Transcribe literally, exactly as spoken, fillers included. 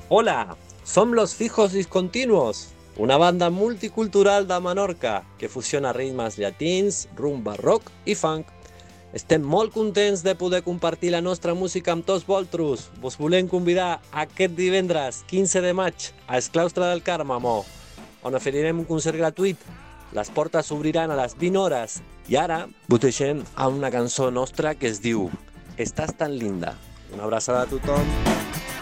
Hola, som Los Fijos Discontinuos, una banda multicultural de Menorca que fusiona ritmes llatins, rumba rock i funk. Estem molt contents de poder compartir la nostra música amb tots vosaltres. Vos volem convidar aquest divendres quinze de maig a Esclaustre del Carme, Mo, on oferirem un concert gratuït. Les portes s'obriran a les vint hores i ara vos deixem amb una cançó nostra que es diu Estàs tan linda. Una abraçada a tothom.